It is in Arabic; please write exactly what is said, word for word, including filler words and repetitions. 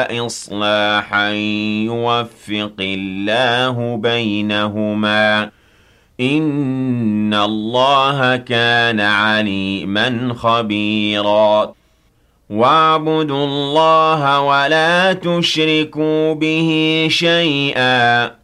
إصلاحا يوفق الله بينهما إن الله كان عليما خبيرا واعبدوا الله ولا تشركوا به شيئا